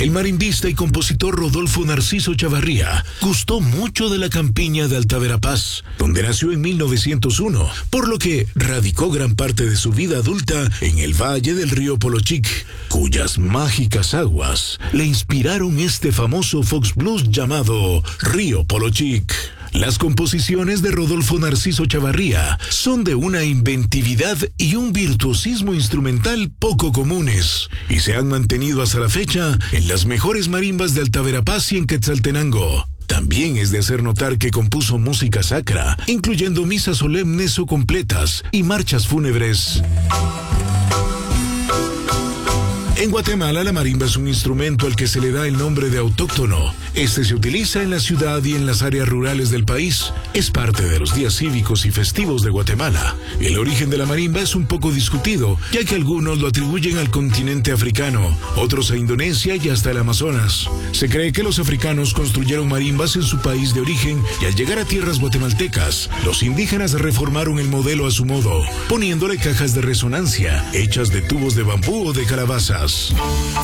El marimbista y compositor Rodolfo Narciso Chavarría gustó mucho de la campiña de Alta Verapaz, donde nació en 1901, por lo que radicó gran parte de su vida adulta en el valle del río Polochic, cuyas mágicas aguas le inspiraron este famoso fox blues llamado Río Polochic. Las composiciones de Rodolfo Narciso Chavarría son de una inventividad y un virtuosismo instrumental poco comunes, y se han mantenido hasta la fecha en las mejores marimbas de Alta Verapaz y en Quetzaltenango. También es de hacer notar que compuso música sacra, incluyendo misas solemnes o completas y marchas fúnebres. En Guatemala, la marimba es un instrumento al que se le da el nombre de autóctono. Este se utiliza en la ciudad y en las áreas rurales del país. Es parte de los días cívicos y festivos de Guatemala. El origen de la marimba es un poco discutido, ya que algunos lo atribuyen al continente africano, otros a Indonesia y hasta el Amazonas. Se cree que los africanos construyeron marimbas en su país de origen y al llegar a tierras guatemaltecas, los indígenas reformaron el modelo a su modo, poniéndole cajas de resonancia, hechas de tubos de bambú o de calabazas.